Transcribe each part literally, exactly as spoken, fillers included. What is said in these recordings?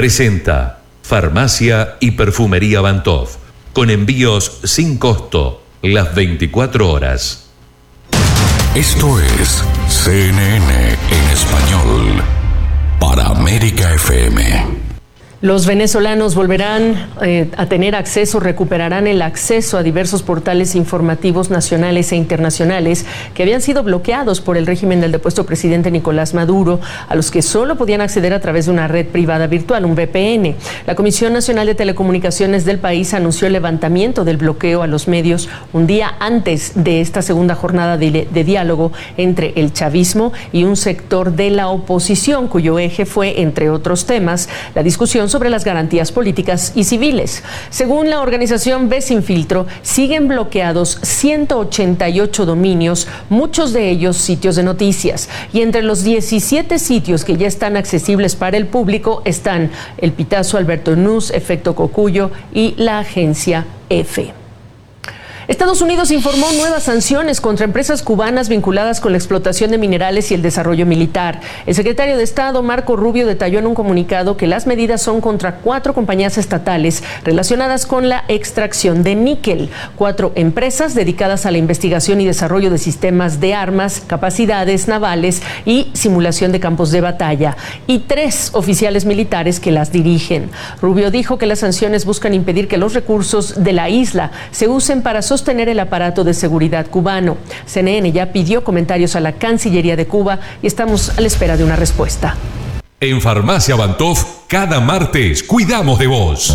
Presenta Farmacia y Perfumería Bantov, con envíos sin costo, las veinticuatro horas. Esto es C N N en español, para América F M. Los venezolanos volverán eh, a tener acceso, recuperarán el acceso a diversos portales informativos nacionales e internacionales que habían sido bloqueados por el régimen del depuesto presidente Nicolás Maduro, a los que solo podían acceder a través de una red privada virtual, un V P N. La Comisión Nacional de Telecomunicaciones del país anunció el levantamiento del bloqueo a los medios un día antes de esta segunda jornada de, de diálogo entre el chavismo y un sector de la oposición, cuyo eje fue, entre otros temas, la discusión sobre las garantías políticas y civiles. Según la organización Ve Sin Filtro, siguen bloqueados ciento ochenta y ocho dominios, muchos de ellos sitios de noticias. Y entre los diecisiete sitios que ya están accesibles para el público están El Pitazo, Alberto News, Efecto Cocuyo y la agencia F. Estados Unidos informó nuevas sanciones contra empresas cubanas vinculadas con la explotación de minerales y el desarrollo militar. El secretario de Estado, Marco Rubio, detalló en un comunicado que las medidas son contra cuatro compañías estatales relacionadas con la extracción de níquel, cuatro empresas dedicadas a la investigación y desarrollo de sistemas de armas, capacidades navales y simulación de campos de batalla, y tres oficiales militares que las dirigen. Rubio dijo que las sanciones buscan impedir que los recursos de la isla se usen para sostener sostener el aparato de seguridad cubano. C N N ya pidió comentarios a la Cancillería de Cuba y estamos a la espera de una respuesta. En Farmacia Bantov, cada martes cuidamos de vos.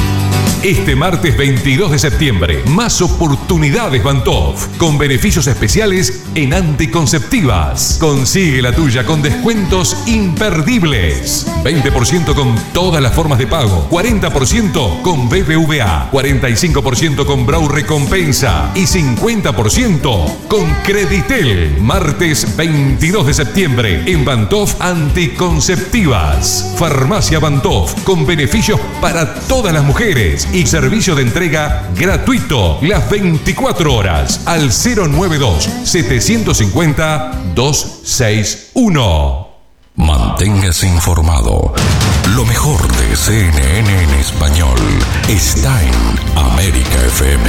Este martes veintidós de septiembre, más oportunidades Bantov, con beneficios especiales en anticonceptivas. Consigue la tuya con descuentos imperdibles. veinte por ciento con todas las formas de pago, cuarenta por ciento con B B V A, cuarenta y cinco por ciento con Brau Recompensa y cincuenta por ciento con Creditel. Martes veintidós de septiembre en Bantov Anticonceptivas. Farmacia Bantov, con beneficios para todas las mujeres y servicio de entrega gratuito las veinticuatro horas al cero nueve dos, siete cinco cero, dos seis uno. Manténgase informado. Lo mejor de C N N en español está en América F M.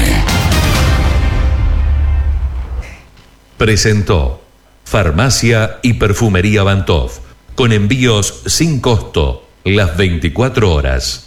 Presentó Farmacia y Perfumería Bantov, con envíos sin costo las veinticuatro horas.